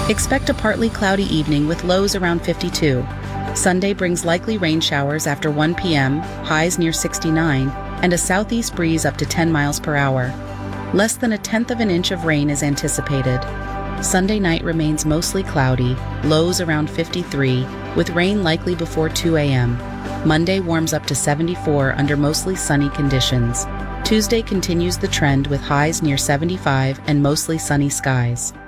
Expect a partly cloudy evening with lows around 52. Sunday brings likely rain showers after 1 p.m., highs near 69, and a southeast breeze up to 10 miles per hour. Less than 1/10 of an inch of rain is anticipated. Sunday night remains mostly cloudy, lows around 53, with rain likely before 2 a.m. Monday warms up to 74 under mostly sunny conditions. Tuesday continues the trend with highs near 75 and mostly sunny skies.